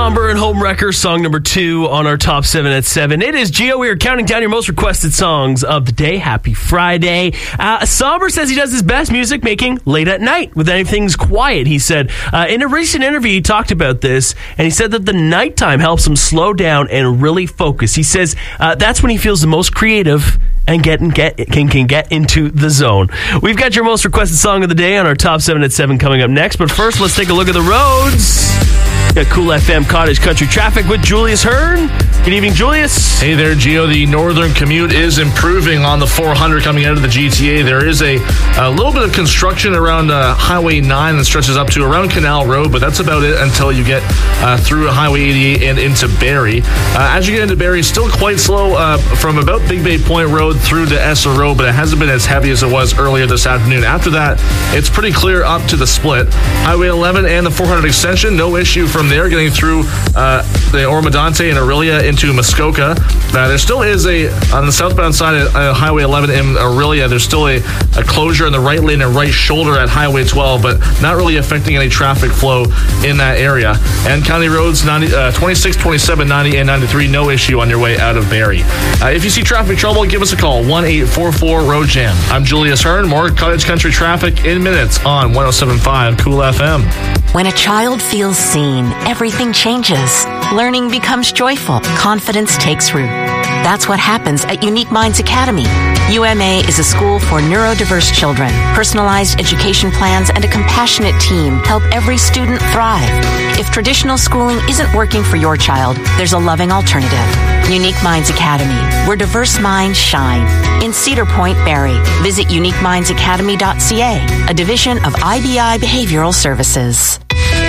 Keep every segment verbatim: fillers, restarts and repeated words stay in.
Somber and Homewrecker, song number two on our top seven at seven. It is Gio. We are counting down your most requested songs of the day. Happy Friday. Uh, Somber says he does his best music making late at night with anything's quiet, he said. Uh, in a recent interview, he talked about this, and he said that the nighttime helps him slow down and really focus. He says uh, that's when he feels the most creative and get, and get can, can get into the zone. We've got your most requested song of the day on our top seven at seven coming up next. But first, let's take a look at the roads. Got Cool F M Cottage Country Traffic with Julius Hearn. Good evening, Julius. Hey there, Gio. The northern commute is improving on the four hundred coming out of the G T A. There is a, a little bit of construction around uh, Highway nine that stretches up to around Canal Road, but that's about it until you get uh, through Highway eighty-eight and into Barrie. Uh, as you get into Barrie, still quite slow uh, from about Big Bay Point Road through to Essa Road, but it hasn't been as heavy as it was earlier this afternoon. After that, it's pretty clear up to the split. Highway eleven and the four hundred extension, no issue from there, getting through uh, the Ormondante and Aurelia into Muskoka. Uh, there still is a, on the southbound side of uh, Highway eleven in Aurelia, there's still a, a closure in the right lane and right shoulder at Highway twelve, but not really affecting any traffic flow in that area. And County Roads ninety, uh, twenty-six, twenty-seven, ninety, and ninety-three, no issue on your way out of Barrie. Uh, if you see traffic trouble, give us a call, one eight four four road jam. I'm Julius Hearn. More Cottage Country Traffic in minutes on one oh seven point five Cool F M. When a child feels seen, everything changes. Learning becomes joyful. Confidence takes root. That's what happens at Unique Minds Academy. U M A is a school for neurodiverse children. Personalized education plans and a compassionate team help every student thrive. If traditional schooling isn't working for your child, there's a loving alternative. Unique Minds Academy, where diverse minds shine. In Cedar Point, Barrie. Visit unique minds academy dot c a, a division of I B I Behavioral Services.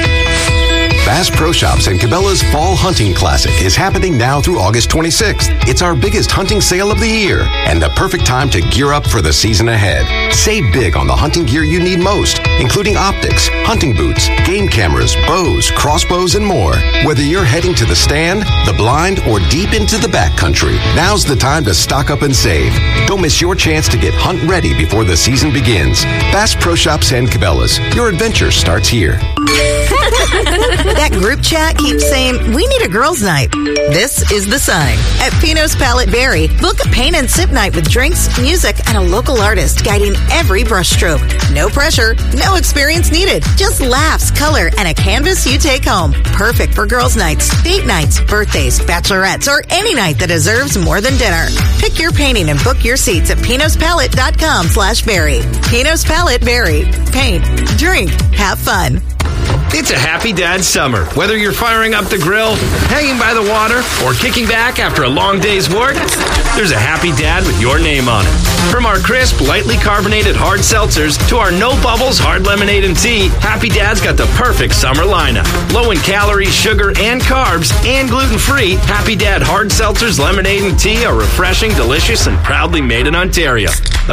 Bass Pro Shops and Cabela's Fall Hunting Classic is happening now through August twenty-sixth. It's our biggest hunting sale of the year and the perfect time to gear up for the season ahead. Save big on the hunting gear you need most, including optics, hunting boots, game cameras, bows, crossbows, and more. Whether you're heading to the stand, the blind, or deep into the backcountry, now's the time to stock up and save. Don't miss your chance to get hunt ready before the season begins. Bass Pro Shops and Cabela's. Your adventure starts here. That group chat keeps saying, we need a girls' night. This is the sign. At Pino's Palette Barrie, book a paint and sip night with drinks, music, and a local artist guiding every brushstroke. No pressure, no experience needed. Just laughs, color, and a canvas you take home. Perfect for girls' nights, date nights, birthdays, bachelorettes, or any night that deserves more than dinner. Pick your painting and book your seats at pinospalette.com slash Barrie. Pino's Palette Barrie. Paint, drink, have fun. It's a happy dad summer. Whether you're firing up the grill, hanging by the water, or kicking back after a long day's work, there's a happy dad with your name on it. From our crisp, lightly carbonated hard seltzers to our no bubbles hard lemonade and tea, Happy Dad's got the perfect summer lineup. Low in calories, sugar, and carbs, and gluten-free, Happy Dad hard seltzers, lemonade, and tea are refreshing, delicious, and proudly made in Ontario.